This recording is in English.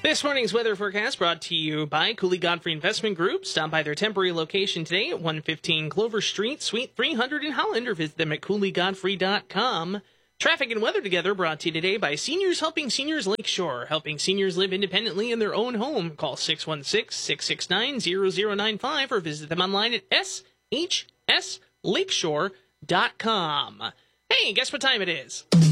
This morning's weather forecast brought to you by Cooley Godfrey Investment Group. Stop by their temporary location today at 115 Clover Street, Suite 300 in Holland, or visit them at CooleyGodfrey.com. Traffic and weather together brought to you today by Seniors Helping Seniors Lakeshore, helping seniors live independently in their own home. Call 616-669-0095 or visit them online at shslakeshore.com. Hey, guess what time it is?